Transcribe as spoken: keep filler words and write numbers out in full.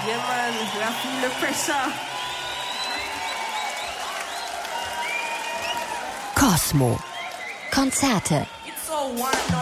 Yeah, man, we are feeling the pressure. Cosmo. Konzerte. It's so warm now